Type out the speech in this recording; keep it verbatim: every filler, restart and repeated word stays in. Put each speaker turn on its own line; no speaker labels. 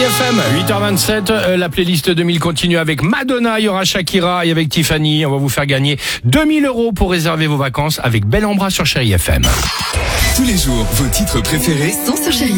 F M, huit heures vingt-sept, euh, la playlist deux mille continue avec Madonna, il y aura Shakira et avec Tiffany. On va vous faire gagner deux mille euros pour réserver vos vacances avec Bel Ambra sur Chérie F M.
Tous les jours, vos titres préférés
sont sur Chérie.